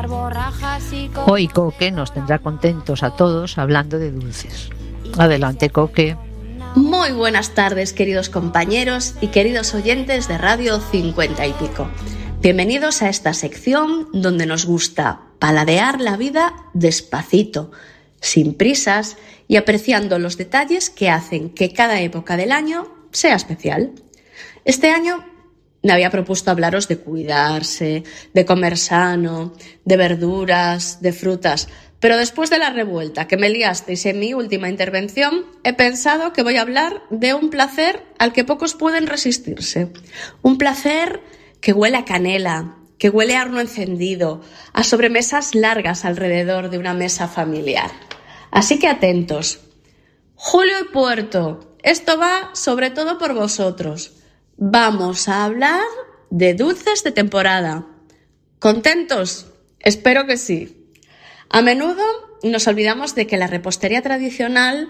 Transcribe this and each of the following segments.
Hoy Coque nos tendrá contentos a todos hablando de dulces. Adelante, Coque. Muy buenas tardes, queridos compañeros y queridos oyentes de Radio 50 y Pico. Bienvenidos a esta sección donde nos gusta paladear la vida despacito, sin prisas y apreciando los detalles que hacen que cada época del año sea especial. Este año me había propuesto hablaros de cuidarse, de comer sano, de verduras, de frutas, pero después de la revuelta que me liasteis en mi última intervención, he pensado que voy a hablar de un placer al que pocos pueden resistirse. Un placer que huele a canela, que huele a horno encendido, a sobremesas largas alrededor de una mesa familiar. Así que atentos. Julio y Puerto, esto va sobre todo por vosotros. Vamos a hablar de dulces de temporada. ¿Contentos? Espero que sí. A menudo nos olvidamos de que la repostería tradicional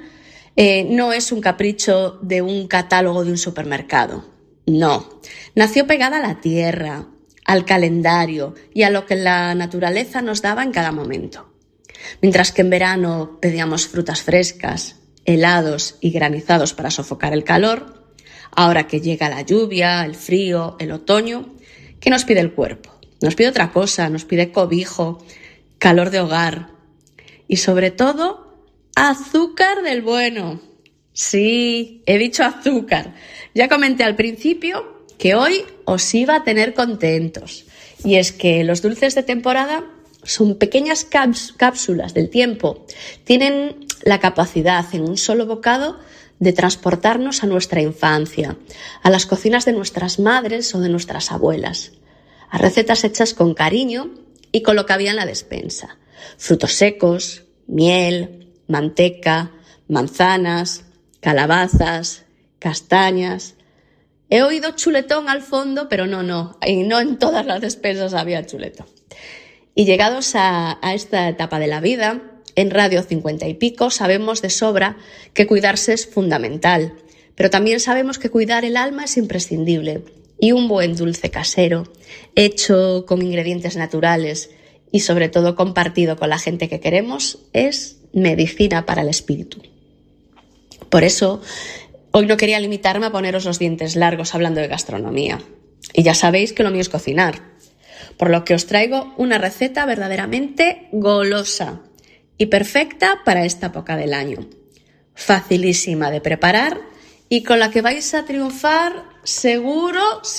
no es un capricho de un catálogo de un supermercado. No, nació pegada a la tierra, al calendario y a lo que la naturaleza nos daba en cada momento. Mientras que en verano pedíamos frutas frescas, helados y granizados para sofocar el calor, ahora que llega la lluvia, el frío, el otoño, ¿qué nos pide el cuerpo? Nos pide otra cosa, nos pide cobijo, calor de hogar y sobre todo azúcar del bueno. Sí, he dicho azúcar. Ya comenté al principio que hoy os iba a tener contentos. Y es que los dulces de temporada son pequeñas cápsulas del tiempo. Tienen la capacidad en un solo bocado de transportarnos a nuestra infancia, a las cocinas de nuestras madres o de nuestras abuelas, a recetas hechas con cariño y con lo que había en la despensa. Frutos secos, miel, manteca, manzanas, calabazas, castañas. He oído chuletón al fondo, pero no en todas las despensas había chuletón. Y llegados a esta etapa de la vida, en Radio 50 y Pico sabemos de sobra que cuidarse es fundamental, pero también sabemos que cuidar el alma es imprescindible. Y un buen dulce casero, hecho con ingredientes naturales y sobre todo compartido con la gente que queremos, es medicina para el espíritu. Por eso, hoy no quería limitarme a poneros los dientes largos hablando de gastronomía. Y ya sabéis que lo mío es cocinar, por lo que os traigo una receta verdaderamente golosa y perfecta para esta época del año. Facilísima de preparar y con la que vais a triunfar seguro.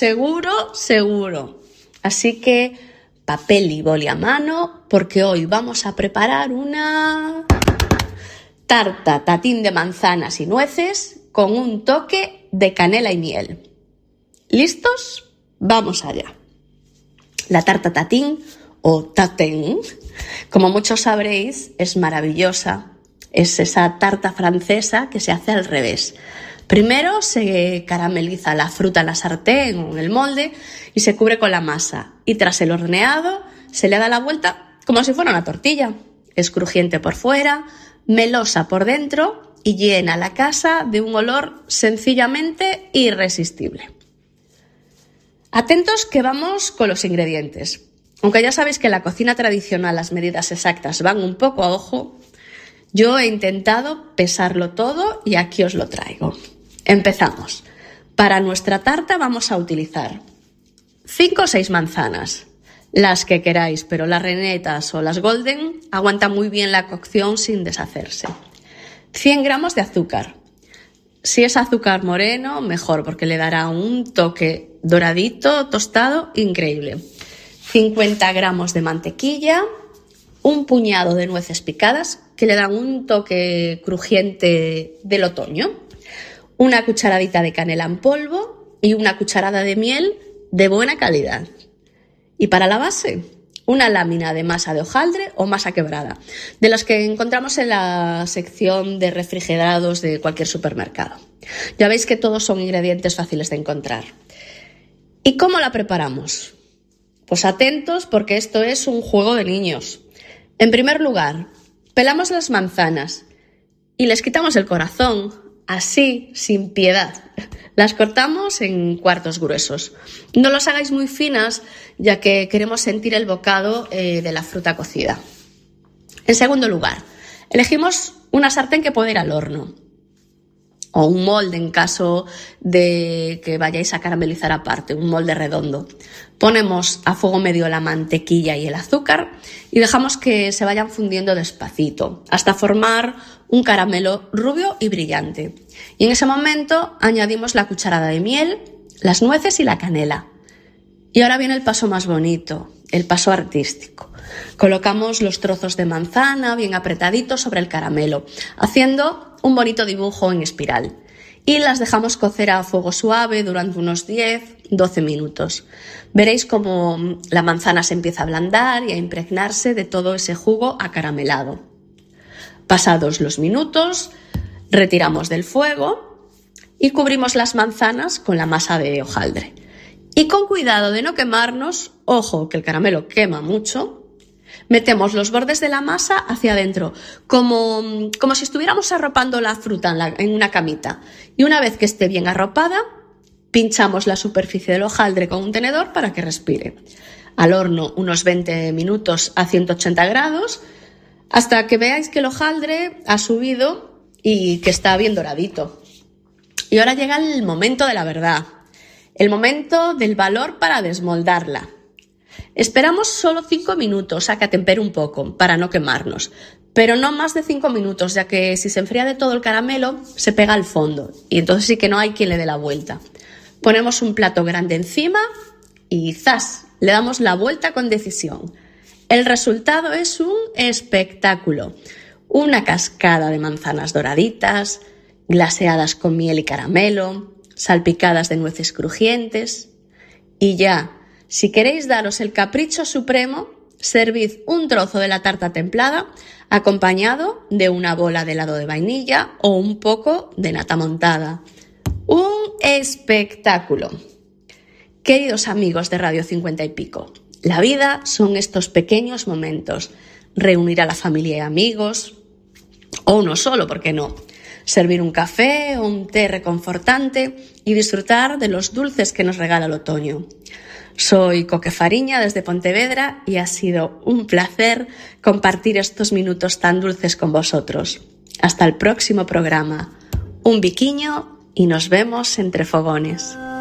Así que papel y boli a mano, porque hoy vamos a preparar una tarta tatín de manzanas y nueces con un toque de canela y miel. ¿Listos? Vamos allá. La tarta tatín o tatin, como muchos sabréis, es maravillosa. Es esa tarta francesa que se hace al revés. Primero se carameliza la fruta en la sartén o en el molde y se cubre con la masa. Y tras el horneado se le da la vuelta como si fuera una tortilla. Es crujiente por fuera, melosa por dentro y llena la casa de un olor sencillamente irresistible. Atentos que vamos con los ingredientes. Aunque ya sabéis que en la cocina tradicional las medidas exactas van un poco a ojo, yo he intentado pesarlo todo y aquí os lo traigo. Empezamos. Para nuestra tarta vamos a utilizar 5 o 6 manzanas, las que queráis, pero las renetas o las golden aguantan muy bien la cocción sin deshacerse. 100 gramos de azúcar. Si es azúcar moreno, mejor, porque le dará un toque doradito, tostado, increíble. 50 gramos de mantequilla, un puñado de nueces picadas que le dan un toque crujiente del otoño, una cucharadita de canela en polvo y una cucharada de miel de buena calidad. Y para la base, una lámina de masa de hojaldre o masa quebrada, de las que encontramos en la sección de refrigerados de cualquier supermercado. Ya veis que todos son ingredientes fáciles de encontrar. ¿Y cómo la preparamos? Pues atentos, porque esto es un juego de niños. En primer lugar, pelamos las manzanas y les quitamos el corazón, así, sin piedad. Las cortamos en cuartos gruesos. No los hagáis muy finas, ya que queremos sentir el bocado de la fruta cocida. En segundo lugar, elegimos una sartén que pueda ir al horno, o un molde en caso de que vayáis a caramelizar aparte, un molde redondo. Ponemos a fuego medio la mantequilla y el azúcar y dejamos que se vayan fundiendo despacito hasta formar un caramelo rubio y brillante. Y en ese momento añadimos la cucharada de miel, las nueces y la canela. Y ahora viene el paso más bonito, el paso artístico. Colocamos los trozos de manzana bien apretaditos sobre el caramelo, haciendo un bonito dibujo en espiral. Y las dejamos cocer a fuego suave durante unos 10-12 minutos. Veréis cómo la manzana se empieza a ablandar y a impregnarse de todo ese jugo acaramelado. Pasados los minutos, retiramos del fuego y cubrimos las manzanas con la masa de hojaldre. Y con cuidado de no quemarnos, ojo que el caramelo quema mucho, metemos los bordes de la masa hacia adentro, como si estuviéramos arropando la fruta en una camita. Y una vez que esté bien arropada, pinchamos la superficie del hojaldre con un tenedor para que respire. Al horno unos 20 minutos a 180 grados, hasta que veáis que el hojaldre ha subido y que está bien doradito. Y ahora llega el momento de la verdad, el momento del valor para desmoldarla. Esperamos solo 5 minutos a que atempere un poco para no quemarnos, pero no más de 5 minutos, ya que si se enfría de todo el caramelo se pega al fondo y entonces sí que no hay quien le dé la vuelta. Ponemos un plato grande encima y ¡zas!, le damos la vuelta con decisión. El resultado es un espectáculo, una cascada de manzanas doraditas, glaseadas con miel y caramelo, salpicadas de nueces crujientes y ya. Si queréis daros el capricho supremo, servid un trozo de la tarta templada acompañado de una bola de helado de vainilla o un poco de nata montada. ¡Un espectáculo! Queridos amigos de Radio 50 y Pico, la vida son estos pequeños momentos. Reunir a la familia y amigos, o uno solo, ¿por qué no? Servir un café o un té reconfortante y disfrutar de los dulces que nos regala el otoño. Soy Coque Fariña desde Pontevedra y ha sido un placer compartir estos minutos tan dulces con vosotros. Hasta el próximo programa. Un biquiño y nos vemos entre fogones.